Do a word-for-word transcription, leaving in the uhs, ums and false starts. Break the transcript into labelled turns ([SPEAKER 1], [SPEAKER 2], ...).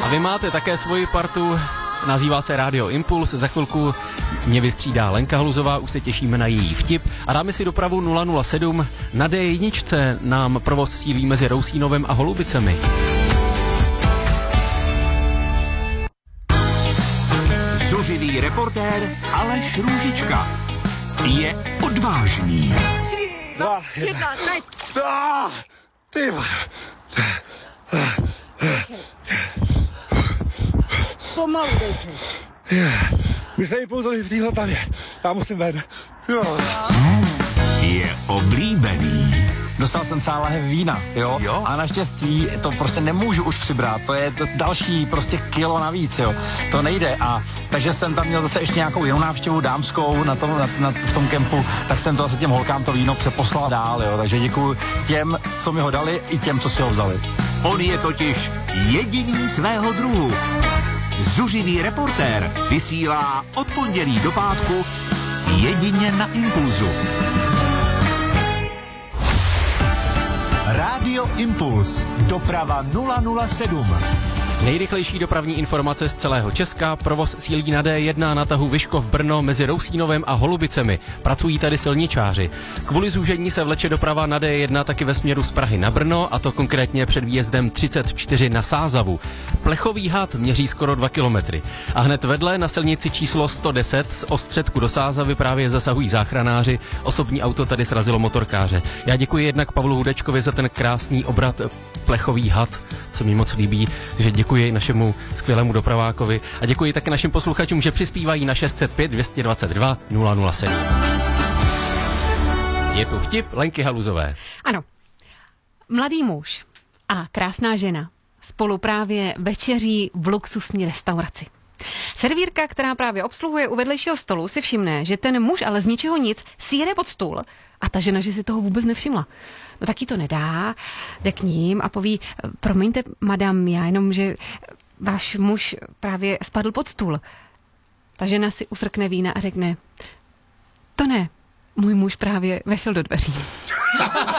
[SPEAKER 1] Vy máte také svoji partu, nazývá se Radio Impuls, za chvilku mě vystřídá Lenka Haluzová, už se těšíme na její vtip a dáme si dopravu nula nula sedm. Na D jedna nám provoz sílí mezi Rousínovem a Holubicemi.
[SPEAKER 2] Zuřivý reportér Aleš Růžička je odvážný.
[SPEAKER 3] Tři, dva, jedna, teď!
[SPEAKER 2] Ah, ty vole.
[SPEAKER 3] Pomalu dejte.
[SPEAKER 2] Yeah. My se jim pouzali v téhle tavě. Já musím ven. Jo. Je oblíbený.
[SPEAKER 4] Dostal jsem celá lahev vína, jo? jo? A naštěstí to prostě nemůžu už přibrat, to je to další prostě kilo navíc, jo? To nejde a takže jsem tam měl zase ještě nějakou jinou návštěvu dámskou na tom, na, na, v tom kempu, tak jsem to zase těm holkám to víno přeposlal dál, jo? Takže děkuji těm, co mi ho dali, i těm, co si ho vzali.
[SPEAKER 2] On je totiž jediný svého druhu. Zuřivý reportér vysílá od pondělí do pátku jedině na Impulzu. Radio Impuls. Doprava nula nula sedm.
[SPEAKER 1] Nejrychlejší dopravní informace z celého Česka. Provoz sílí na D jedna na tahu Vyškov Brno mezi Rousínovem a Holubicemi. Pracují tady silničáři. Kvůli zúžení se vleče doprava na D jedna taky ve směru z Prahy na Brno, a to konkrétně před výjezdem třicet čtyři na Sázavu. Plechový had měří skoro dva kilometry. A hned vedle na silnici číslo sto deset z Ostředku do Sázavy právě zasahují záchranáři. Osobní auto tady srazilo motorkáře. Já děkuji jednak Pavlu Hudečkovi za ten krásný obrat Plechový had, co mi moc líbí, že děkuji našemu skvělému dopravákovi a děkuji také našim posluchačům, že přispívají na šest set pět dvě dvacet dva nula nula sedm. Je tu vtip Lenky Haluzové.
[SPEAKER 5] Ano. Mladý muž a krásná žena spolu právě večeří v luxusní restauraci. Servírka, která právě obsluhuje u vedlejšího stolu, si všimne, že ten muž ale z ničeho nic si jede pod stůl a ta žena, že si toho vůbec nevšimla. No taky to nedá, jde k ním a poví: promiňte, madam, já jenom, že váš muž právě spadl pod stůl. Ta žena si usrkne vína a řekne: to ne, můj muž právě vešel do dveří.